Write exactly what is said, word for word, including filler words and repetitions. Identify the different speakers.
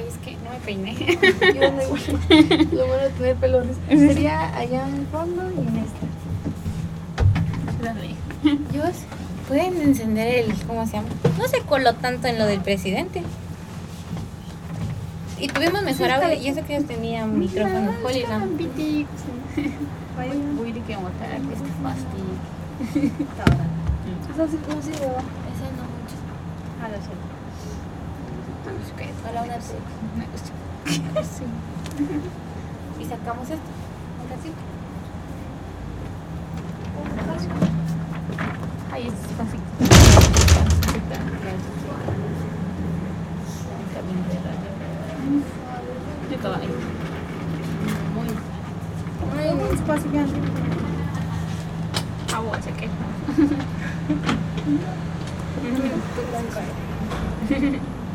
Speaker 1: Ay, es que no me peiné.
Speaker 2: Yo ando igual. Lo bueno de tener pelones. Sería allá en el fondo y en esta.
Speaker 1: Dale.
Speaker 3: Dios, pueden encender el, ¿cómo se llama? No se coló tanto en lo del presidente. Y tuvimos mejor audio, y eso que yo tenía micrófono Holyland.
Speaker 1: Uy, de que montar este fastidio.
Speaker 2: Eso sí, no sirve, ¿verdad?
Speaker 3: Ese no mucho.
Speaker 1: A la suerte.
Speaker 3: Hola, una sí.
Speaker 1: Me gusta.
Speaker 3: Sí. Y sacamos esto. Un ratito.
Speaker 1: Ay, es fácil. Yo estaba ahí. Muy
Speaker 2: Ay, un espacio grande.
Speaker 1: agua, se queja.